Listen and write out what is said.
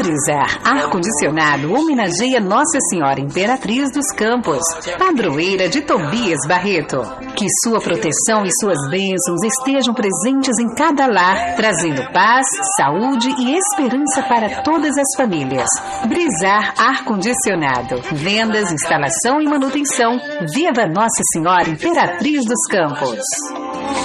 Brizar Ar-Condicionado homenageia Nossa Senhora Imperatriz dos Campos, padroeira de Tobias Barreto. Que sua proteção e suas bênçãos estejam presentes em cada lar, trazendo paz, saúde e esperança para todas as famílias. Brizar Ar-Condicionado. Vendas, instalação e manutenção. Viva Nossa Senhora Imperatriz dos Campos.